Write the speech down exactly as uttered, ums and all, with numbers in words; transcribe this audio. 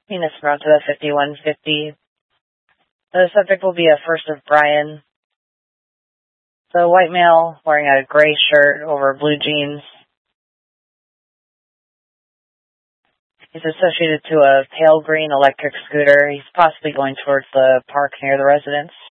Venus route to the fifty-one fifty. The subject will be a First of Brian. The white male wearing a gray shirt over blue jeans. He's associated to a pale green electric scooter. He's possibly going towards the park near the residence.